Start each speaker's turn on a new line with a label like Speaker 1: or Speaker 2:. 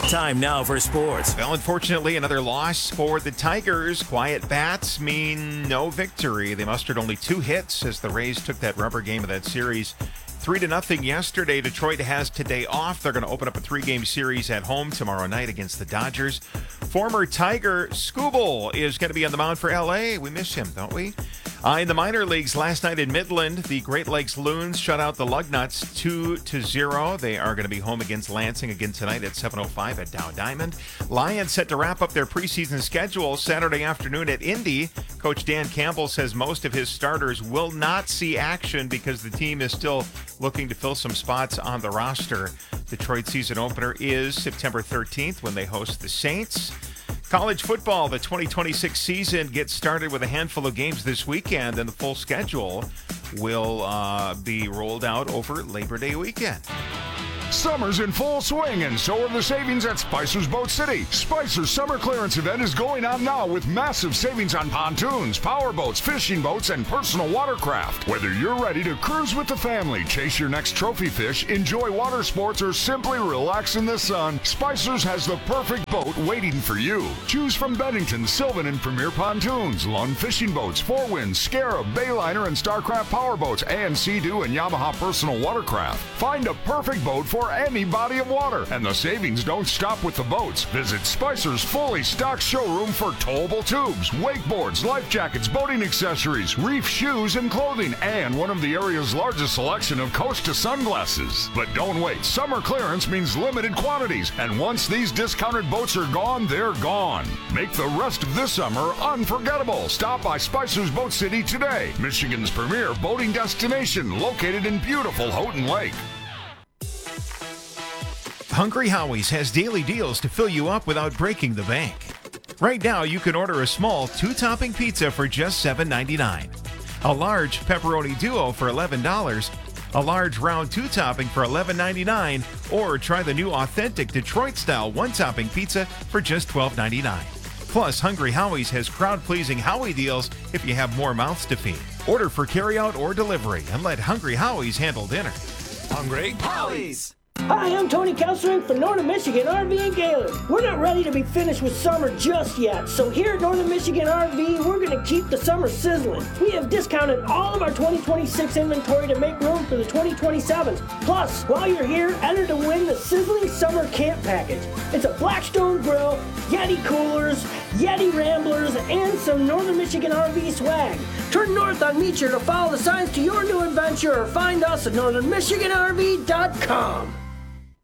Speaker 1: Time now for sports.
Speaker 2: Well, unfortunately, another loss for the Tigers. Quiet bats mean no victory. They mustered only 2 hits as the Rays took that rubber game of that series 3-0 yesterday. Detroit has today off. They're going to open up a 3-game series at home tomorrow night against the Dodgers. Former Tiger Skubal is going to be on the mound for LA. We miss him, don't we? In the minor leagues last night in Midland, the Great Lakes Loons shut out the Lugnuts 2-0. They are going to be home against Lansing again tonight at 7:05 at Dow Diamond. Lions set to wrap up their preseason schedule Saturday afternoon at Indy. Coach Dan Campbell says most of his starters will not see action because the team is still looking to fill some spots on the roster. Detroit's season opener is September 13th when they host the Saints. College football, the 2026 season gets started with a handful of games this weekend, and the full schedule will be rolled out over Labor Day weekend.
Speaker 3: Summer's in full swing, and so are the savings at Spicer's Boat City. Spicer's summer clearance event is going on now with massive savings on pontoons, power boats, fishing boats, and personal watercraft. Whether you're ready to cruise with the family, chase your next trophy fish, enjoy water sports, or simply relax in the sun, Spicer's has the perfect boat waiting for you. Choose from Bennington, Sylvan, and Premier Pontoons, Lund fishing boats, Four Winds, Scarab, Bayliner, and Starcraft power boats, and Sea-Doo and Yamaha personal watercraft. Find a perfect boat for any body of water, and the savings don't stop with the boats. Visit Spicer's fully stocked showroom for towable tubes, wakeboards, life jackets, boating accessories, reef shoes, and clothing, and one of the area's largest selection of Costa sunglasses. But don't wait. Summer clearance means limited quantities, and once these discounted boats are gone, they're gone. Make the rest of this summer unforgettable. Stop by Spicer's Boat City today, Michigan's premier boating destination, located in beautiful Houghton Lake.
Speaker 2: Hungry Howie's has daily deals to fill you up without breaking the bank. Right now, you can order a small 2-topping pizza for just $7.99, a large pepperoni duo for $11, a large round 2-topping for $11.99, or try the new authentic Detroit-style 1-topping pizza for just $12.99. Plus, Hungry Howie's has crowd-pleasing Howie deals if you have more mouths to feed. Order for carryout or delivery and let Hungry Howie's handle dinner.
Speaker 1: Hungry Howie's.
Speaker 4: Hi, I'm Tony Kelsering for Northern Michigan RV and Gaylord. We're not ready to be finished with summer just yet, so here at Northern Michigan RV, we're going to keep the summer sizzling. We have discounted all of our 2026 inventory to make room for the 2027s. Plus, while you're here, enter to win the Sizzling Summer Camp Package. It's a Blackstone grill, Yeti coolers, Yeti Ramblers, and some Northern Michigan RV swag. Turn north on Meecher to follow the signs to your new adventure, or find us at northernmichiganrv.com.